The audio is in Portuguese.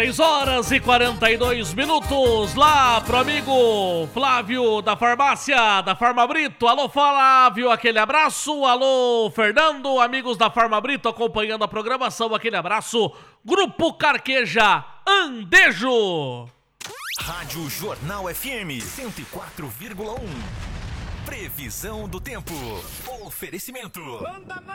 6h42, lá pro amigo Flávio da farmácia, da Farma Brito. Alô, Flávio, aquele abraço. Alô, Fernando, amigos da Farma Brito acompanhando a programação, aquele abraço. Grupo Carqueja, Andejo. Rádio Jornal FM 104,1. Previsão do tempo. Oferecimento.